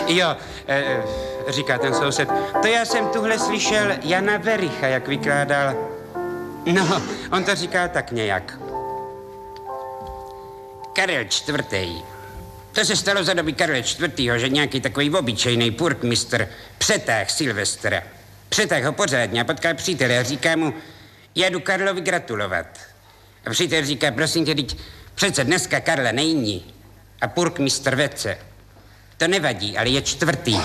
Jo, říká ten soused, to já jsem tuhle slyšel Jana Vericha, jak vykládal. No, on to říká tak nějak. Karel IV. To se stalo za doby Karla IV., že nějaký takový obyčejný purkmistr přetáhl Silvestra. Přetáhl ho pořádně a potkal přítele a říká mu, já jdu Karlovi gratulovat. A přítel říká, prosím tě, teď přece dneska Karla není a purkmistr vece. To nevadí, ale je 4.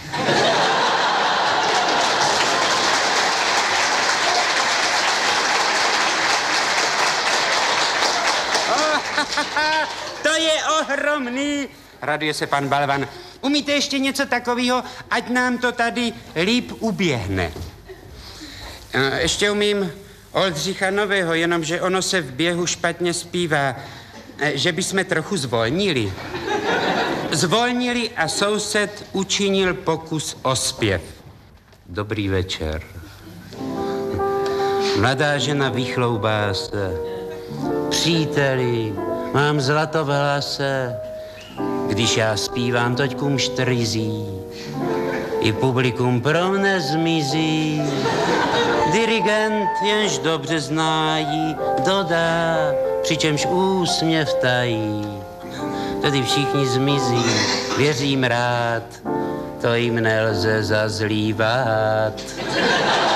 To je ohromný, raduje se pan Balvan. Umíte ještě něco takového, ať nám to tady líp uběhne. Ještě umím Oldřicha Nového, jenomže ono se v běhu špatně zpívá, že bychom trochu zvolnili. Zvolnili a soused učinil pokus o zpěv. Dobrý večer. Mladá žena vychloubá se. Příteli, mám zlato v hlase, když já zpívám, toďkum štrizí. I publikum pro mne zmizí. Dirigent, jenž dobře znájí, dodá, přičemž úsměv tají. Tedy všichni zmizí, věřím rád, to jim nelze zazlívat.